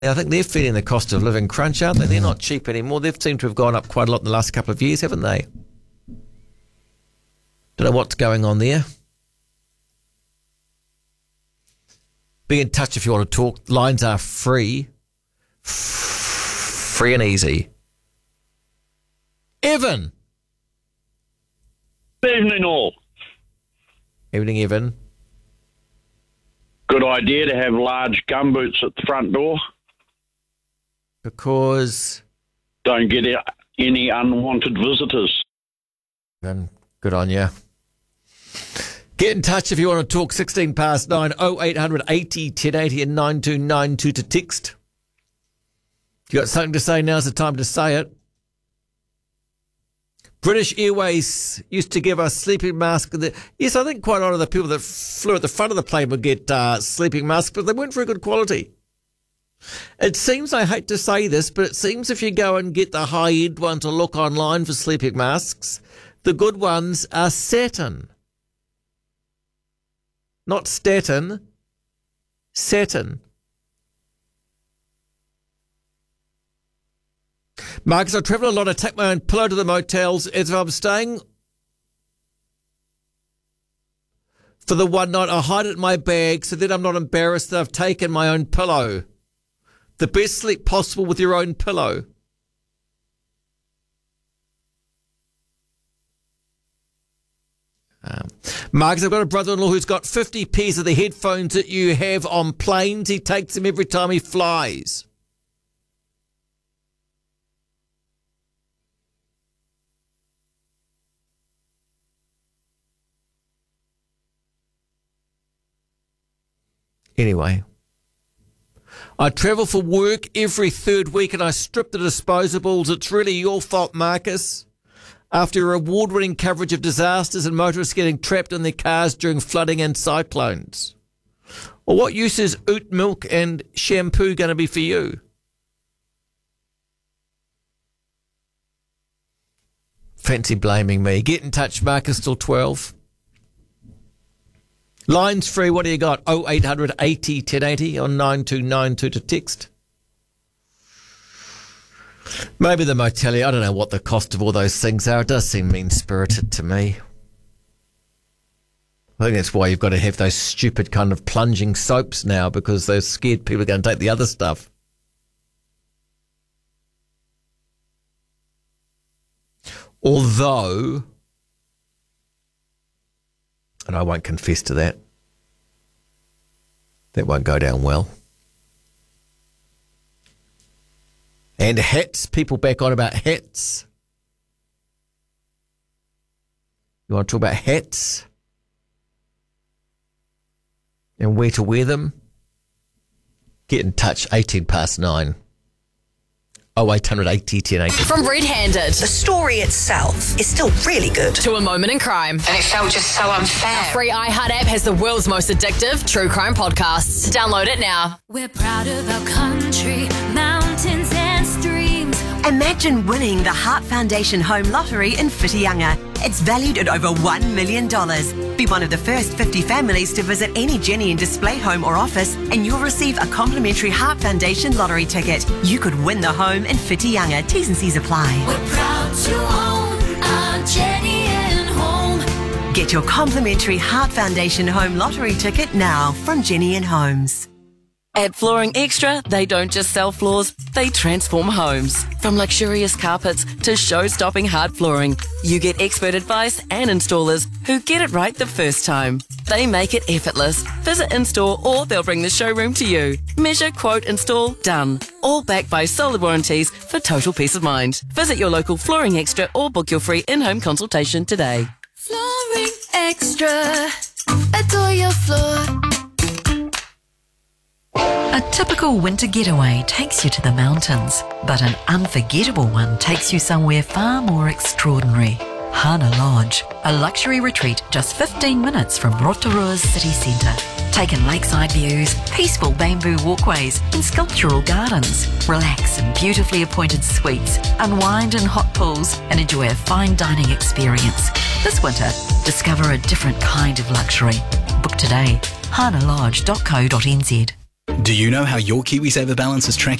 I think they're feeling the cost of living crunch, aren't they? They're not cheap anymore. They've seemed to have gone up quite a lot in the last couple of years, haven't they? Don't know what's going on there. Be in touch if you want to talk. Lines are free. Free and easy. Evan. Good evening, all. Evening, Evan. Good idea to have large gumboots at the front door. Because? Don't get any unwanted visitors. Evan, good on you. Get in touch if you want to talk. 16 past 9, 0800 80 1080 and 9292 to text. If you got something to say, now's the time to say it. British Airways used to give us sleeping masks. Yes, I think quite a lot of the people that flew at the front of the plane would get sleeping masks, but they weren't very good quality. It seems, I hate to say this, but it seems if you go and get the high-end one to look online for sleeping masks, the good ones are satin. Not statin, satin. Marcus, I travel a lot. I take my own pillow to the motels as if I'm staying for the one night. I hide it in my bag so that I'm not embarrassed that I've taken my own pillow. The best sleep possible with your own pillow. Marcus, I've got a brother-in-law who's got 50 pairs of the headphones that you have on planes. He takes them every time he flies. Anyway, I travel for work every third week and I strip the disposables. It's really your fault, Marcus. After your award-winning coverage of disasters and motorists getting trapped in their cars during flooding and cyclones. Well, what use is oat milk and shampoo going to be for you? Fancy blaming me. Get in touch, Marcus, till 12. Lines free, what do you got? 0800 80 1080 on 9292 to text. Maybe the motellier, I don't know what the cost of all those things are. It does seem mean-spirited to me. I think that's why you've got to have those stupid kind of plunging soaps now, because they're scared people are going to take the other stuff. Although, and I won't confess to that, that won't go down well. And hats, people back on about hats. You want to talk about hats? And where to wear them? Get in touch, 18 past 9. 0800 80 1080. From Red Handed. The story itself is still really good. To A Moment in Crime. And it felt just so unfair. Our free iHeart app has the world's most addictive true crime podcasts. Download it now. We're proud of our country, mountains and streams. Imagine winning the Heart Foundation Home Lottery in Whitianga. It's valued at over $1 million. Be one of the first 50 families to visit any Jenny and Display home or office, and you'll receive a complimentary Heart Foundation lottery ticket. You could win the home in Whitianga. T's and C's apply. We're proud to own our Jenny and Home. Get your complimentary Heart Foundation Home Lottery ticket now from Jenny and Homes. At Flooring Extra, they don't just sell floors, they transform homes. From luxurious carpets to show-stopping hard flooring, you get expert advice and installers who get it right the first time. They make it effortless. Visit in-store or they'll bring the showroom to you. Measure, quote, install, done. All backed by solid warranties for total peace of mind. Visit your local Flooring Extra or book your free in-home consultation today. Flooring Extra. Adore your floor. A typical winter getaway takes you to the mountains, but an unforgettable one takes you somewhere far more extraordinary. Hana Lodge, a luxury retreat just 15 minutes from Rotorua's city centre. Take in lakeside views, peaceful bamboo walkways and sculptural gardens. Relax in beautifully appointed suites, unwind in hot pools and enjoy a fine dining experience. This winter, discover a different kind of luxury. Book today, hanalodge.co.nz. Do you know how your KiwiSaver balance is tracking